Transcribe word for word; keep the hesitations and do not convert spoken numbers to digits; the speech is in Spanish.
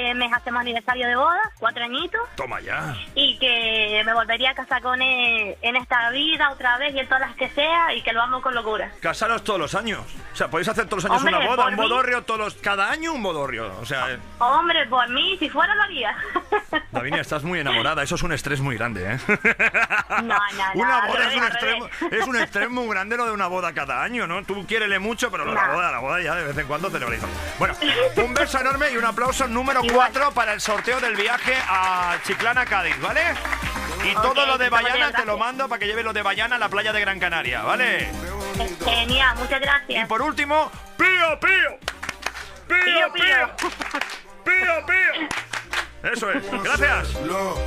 este mes hacemos aniversario de boda, cuatro añitos. Toma ya. Y que me volvería a casar con él en esta vida otra vez y en todas las que sea, y que lo amo con locura. Casaros todos los años. O sea, podéis hacer todos los años Hombre, una boda, por un mí. bodorrio, todos los, cada año un bodorrio. O sea, eh, Hombre, por mí, si fuera lo haría. Davinia, estás muy enamorada. Eso es un estrés muy grande, ¿eh? No, no, no. Una al boda es revés, un al extremo, revés. es un extremo muy grande lo de una boda cada año, ¿no? Tú quiérele mucho, pero lo de la No. boda, la boda ya de vez en cuando celebramos. Bueno, un beso enorme y un aplauso número cuatro para el sorteo del viaje a Chiclana, Cádiz, ¿vale? Y Ok, todo lo de muchas Bayana te lo gracias. mando para que lleves lo de Bayana a la playa de Gran Canaria, ¿vale? Genial, muchas Y gracias. por último, pío, pío. Pío, Pío, pío. pío. Pío, pío. Eso es. Gracias.